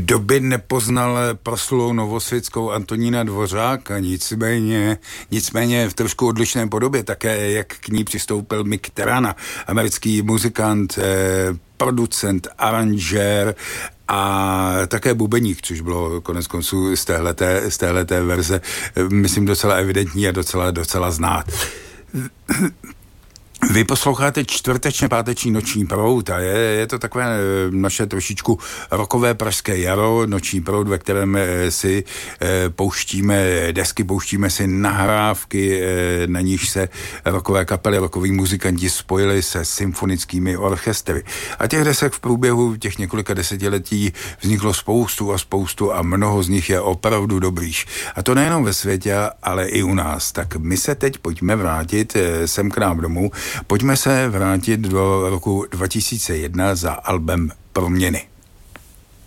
Kdo by nepoznal proslulou novosvětskou Antonína Dvořáka, nicméně v trošku odlišné podobě, také jak k ní přistoupil Mick Terrana, americký muzikant, producent, aranžér a také bubeník, což bylo konec konců z téhleté verze, myslím, docela evidentní a docela znát. Vy posloucháte čtvrtečně páteční noční proud a je to takové naše trošičku rockové pražské jaro, noční proud, ve kterém si pouštíme desky, pouštíme si nahrávky, na níž se rockové kapely, rockoví muzikanti spojili se symfonickými orchestry. A těch desek v průběhu těch několika desetiletí vzniklo spoustu a mnoho z nich je opravdu dobrých. A to nejenom ve světě, ale i u nás. Tak my se teď pojďme vrátit sem k nám domů. Pojďme se vrátit do roku 2001 za albem Proměny.